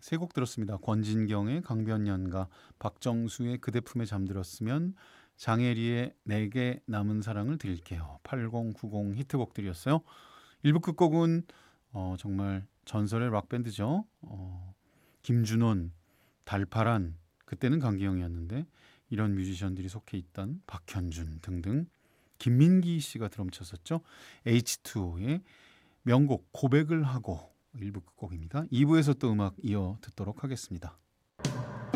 세 곡 들었습니다. 권진경의 강변연가, 박정수의 그대 품에 잠들었으면, 장혜리의 내게 남은 사랑을 드릴게요. 8090 히트곡들이었어요. 1부 끝곡은 정말 전설의 락밴드죠. 김준원, 달파란, 그때는 강기영이었는데 이런 뮤지션들이 속해 있던 박현준 등등, 김민기 씨가 드럼 쳤었죠. H2O의 명곡 고백을 하고 1부 끝곡입니다. 2부에서 또 음악 이어 듣도록 하겠습니다.